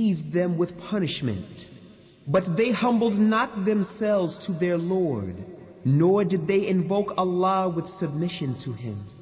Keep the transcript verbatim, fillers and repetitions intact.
seized them with punishment. But they humbled not themselves to their Lord, nor did they invoke Allah with submission to Him.